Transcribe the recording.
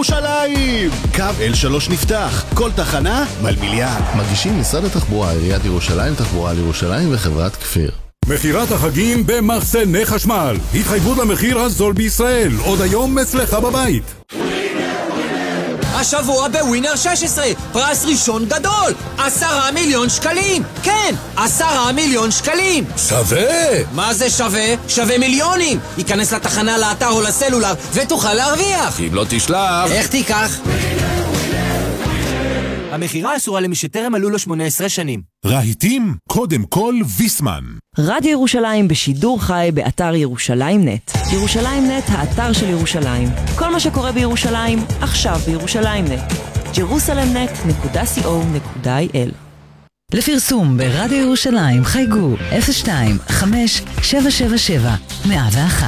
ירושלים! קו L3 נפתח, כל תחנה מלמיליאן. מגישים משרד התחבורה, עיריית ירושלים, תחבורה לירושלים וחברת כפיר. מחירת החגים במחסני חשמל. התחייבות למחיר הזול בישראל. עוד היום אצלך בבית. השבוע בווינר 16, פרס ראשון גדול, 10 מיליון שקלים. כן, 10 מיליון שקלים. שווה! מה זה שווה? שווה מיליונים. ייכנס לתחנה, לאתר או לסלולר ותוכל להרוויח. אם לא תשלח... איך תיקח? המחירה אסורה למי שטרם מלאו לו 18 שנים. רהיטים, קודם כל ויסמן. רדיו ירושלים בשידור חי באתר ירושלים נט. ירושלים נט, האתר של ירושלים. כל מה שקורה בירושלים, עכשיו בירושלים נט. jerusalemnet.co.il. לפרסום ברדיו ירושלים חייגו 02-5-777-101.